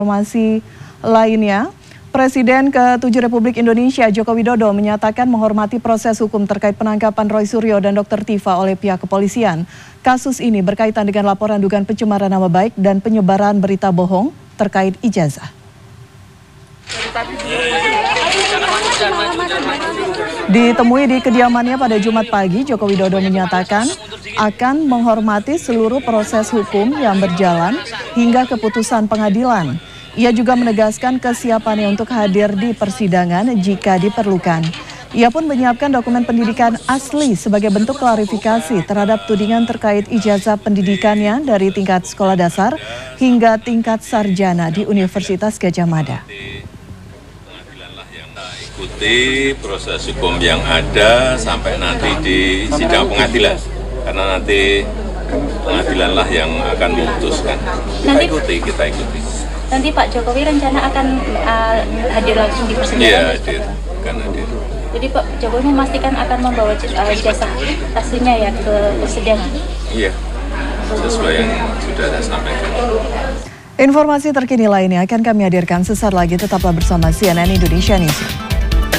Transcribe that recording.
Informasi lainnya, Presiden ke-7 Republik Indonesia Joko Widodo menyatakan menghormati proses hukum terkait penangkapan Roy Suryo dan Dr. Tifa oleh pihak kepolisian. Kasus ini berkaitan dengan laporan dugaan pencemaran nama baik dan penyebaran berita bohong terkait ijazah. Ditemui di kediamannya pada Jumat pagi, Joko Widodo menyatakan akan menghormati seluruh proses hukum yang berjalan hingga keputusan pengadilan. Ia juga menegaskan kesiapannya untuk hadir di persidangan jika diperlukan. Ia pun menyiapkan dokumen pendidikan asli sebagai bentuk klarifikasi terhadap tudingan terkait ijazah pendidikannya dari tingkat sekolah dasar hingga tingkat sarjana di Universitas Gadjah Mada. Ikuti proses hukum yang ada sampai nanti di sidang pengadilan, karena nanti pengadilanlah yang akan memutuskan. Kita ikuti. Nanti Pak Jokowi rencana akan hadir langsung di persidangan? Iya, akan hadir. Jadi Pak Jokowi memastikan akan membawa ijazah aslinya ya ke persidangan? Iya, sesuai yang sudah saya sampaikan. Informasi terkini lainnya akan kami hadirkan sesaat lagi, tetaplah bersama CNN Indonesia News.